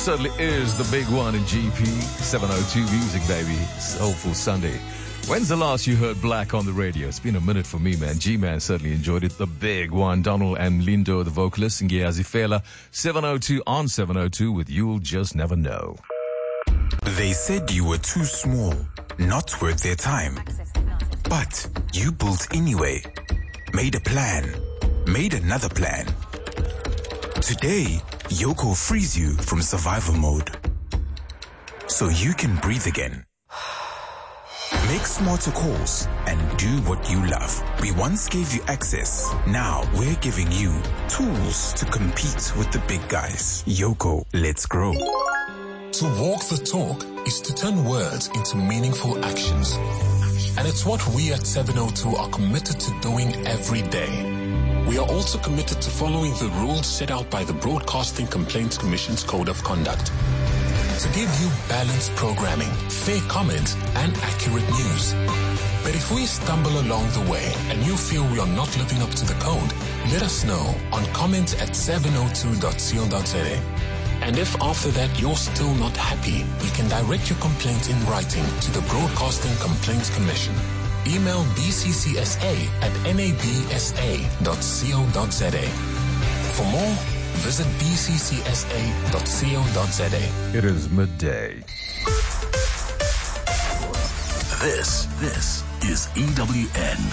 certainly is the big one in GP. 702 Music, baby. Soulful Sunday. When's the last you heard Black on the radio? It's been a minute for me, man. G-Man certainly enjoyed it. The big one. Donald and Lindo, the vocalists. Ngiyazi Fela. 702 on 702 with You'll Just Never Know. They said you were too small, not worth their time. But you built anyway. Made a plan. Made another plan. Today, Yoco frees you from survival mode. So you can breathe again. Make smarter calls and do what you love. We once gave you access. Now we're giving you tools to compete with the big guys. Yoco, let's grow. To walk the talk is to turn words into meaningful actions. And it's what we at 702 are committed to doing every day. We are also committed to following the rules set out by the Broadcasting Complaints Commission's Code of Conduct. To give you balanced programming, fair comments, and accurate news. But if we stumble along the way and you feel we are not living up to the code, let us know on comments@702.co.za. And if after that you're still not happy, you can direct your complaint in writing to the Broadcasting Complaints Commission. Email bccsa@nabsa.co.za. For more, visit bccsa.co.za. It is midday. This is EWN.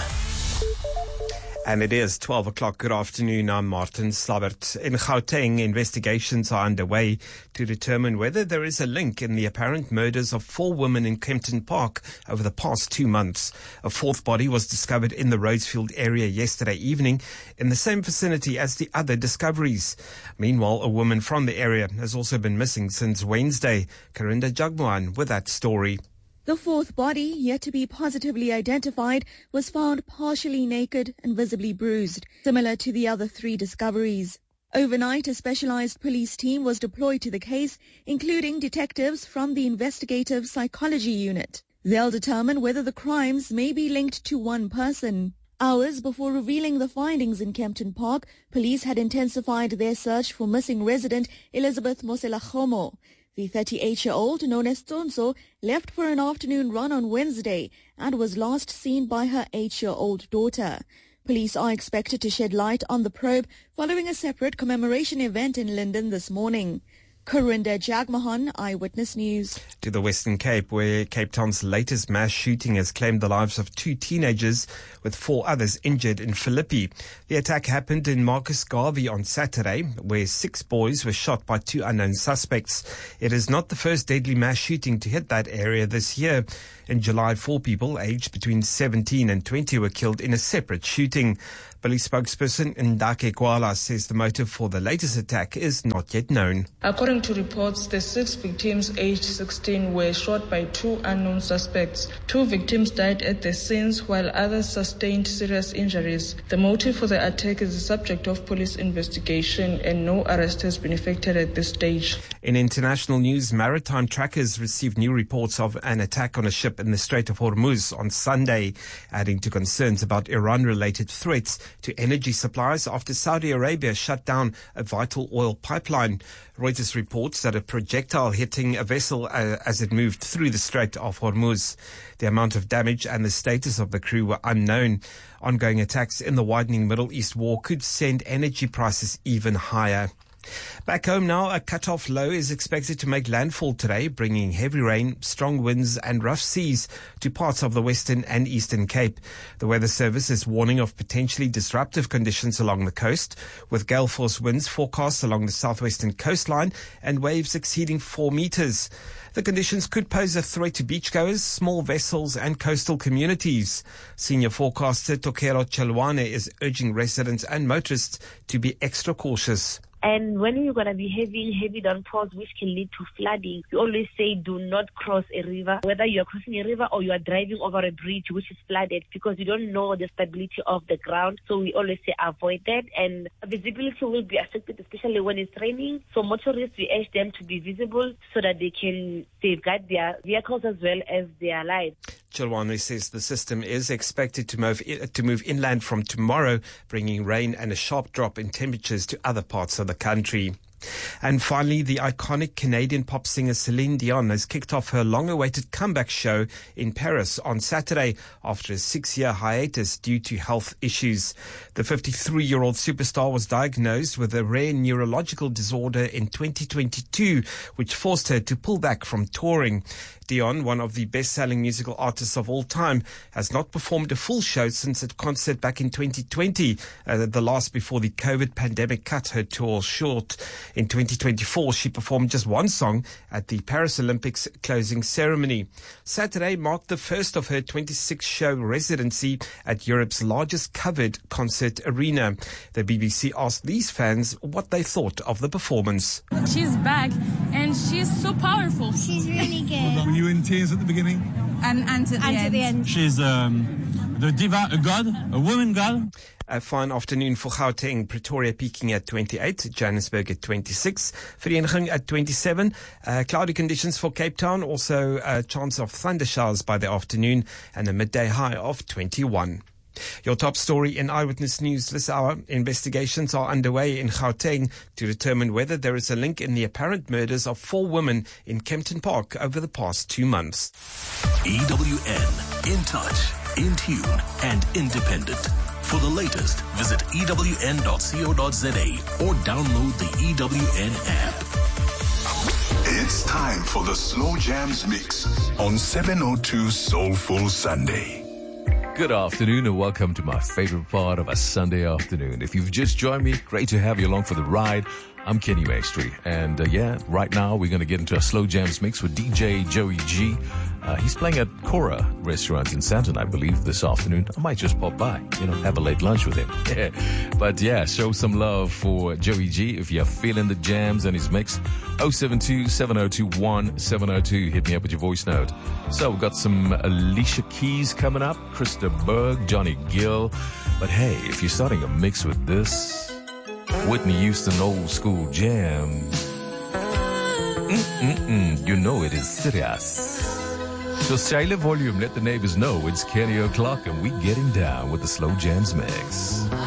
And it is 12 o'clock. Good afternoon. I'm Martin Slabbert. In Gauteng, investigations are underway to determine whether there is a link in the apparent murders of 4 women in Kempton Park over the past 2 months. A 4th body was discovered in the Rhodesfield area yesterday evening in the same vicinity as the other discoveries. Meanwhile, a woman from the area has also been missing since Wednesday. Karinda Jagmohan with that story. The 4th body, yet to be positively identified, was found partially naked and visibly bruised, similar to the other 3 discoveries. Overnight, a specialized police team was deployed to the case, including detectives from the Investigative Psychology Unit. They'll determine whether the crimes may be linked to one person. Hours before revealing the findings in Kempton Park, police had intensified their search for missing resident Elizabeth Moselagomo. The 38-year-old, known as Tsonso, left for an afternoon run on Wednesday and was last seen by her 8-year-old daughter. Police are expected to shed light on the probe following a separate commemoration event in Linden this morning. Karinda Jagmohan, Eyewitness News. To the Western Cape, where Cape Town's latest mass shooting has claimed the lives of 2 teenagers, with 4 others injured in Philippi. The attack happened in Marcus Garvey on Saturday, where 6 boys were shot by 2 unknown suspects. It is not the first deadly mass shooting to hit that area this year. In July, 4 people aged between 17 and 20 were killed in a separate shooting. Police spokesperson Ndake Kwala says the motive for the latest attack is not yet known. According to reports, the 6 victims aged 16 were shot by 2 unknown suspects. 2 victims died at the scenes while others sustained serious injuries. The motive for the attack is the subject of police investigation and no arrest has been effected at this stage. In international news, maritime trackers received new reports of an attack on a ship in the Strait of Hormuz on Sunday, adding to concerns about Iran-related threats to energy supplies after Saudi Arabia shut down a vital oil pipeline. Reuters reports that a projectile hitting a vessel as it moved through the Strait of Hormuz. The amount of damage and the status of the crew were unknown. Ongoing attacks in the widening Middle East war could send energy prices even higher. Back home now, a cut-off low is expected to make landfall today, bringing heavy rain, strong winds and rough seas to parts of the Western and Eastern Cape. The Weather Service is warning of potentially disruptive conditions along the coast, with gale force winds forecast along the southwestern coastline and waves exceeding 4 meters. The conditions could pose a threat to beachgoers, small vessels and coastal communities. Senior forecaster Tokelo Chelwane is urging residents and motorists to be extra cautious. And when you're going to be having heavy downpours, which can lead to flooding, we always say do not cross a river, whether you are crossing a river or you are driving over a bridge which is flooded, because you don't know the stability of the ground. So we always say avoid that. And visibility will be affected, especially when it's raining. So motorists, we urge them to be visible so that they can safeguard their vehicles as well as their lives. Chilwani says the system is expected to move inland from tomorrow, bringing rain and a sharp drop in temperatures to other parts of the country. And finally, the iconic Canadian pop singer Celine Dion has kicked off her long-awaited comeback show in Paris on Saturday after a 6-year hiatus due to health issues. The 53-year-old superstar was diagnosed with a rare neurological disorder in 2022, which forced her to pull back from touring. Dion, one of the best-selling musical artists of all time, has not performed a full show since a concert back in 2020, the last before the COVID pandemic cut her tour short. In 2024, she performed just one song at the Paris Olympics closing ceremony. Saturday marked the first of her 26-show residency at Europe's largest covered concert arena. The BBC asked these fans what they thought of the performance. She's back and she's so powerful. She's really good. Were you in tears at the beginning? And to the end. She's the diva, a god, a woman god. A fine afternoon for Gauteng, Pretoria peaking at 28, Johannesburg at 26, Vereeniging at 27. Cloudy conditions for Cape Town, also a chance of thunder showers by the afternoon, and a midday high of 21. Your top story in Eyewitness News this hour. Investigations are underway in Gauteng to determine whether there is a link in the apparent murders of 4 women in Kempton Park over the past 2 months. EWN, in touch, in tune, and independent. For the latest, visit ewn.co.za or download the EWN app. It's time for the Slow Jams Mix on 702 Soulful Sunday. Good afternoon and welcome to my favorite part of a Sunday afternoon. If you've just joined me, great to have you along for the ride. I'm Kenny Maestri, and right now we're going to get into a Slow Jams mix with DJ Joey G. He's playing at Cora Restaurant in Sandton, I believe, this afternoon. I might just pop by, have a late lunch with him. But show some love for Joey G if you're feeling the jams and his mix. 072-7021-702. Hit me up with your voice note. So we've got some Alicia Keys coming up, Krista Berg, Johnny Gill. But hey, if you're starting a mix with this Whitney Houston old school jam, you know it is serious. So silent volume, let the neighbors know it's Kenny O'Clock and we getting down with the Slow Jams mix.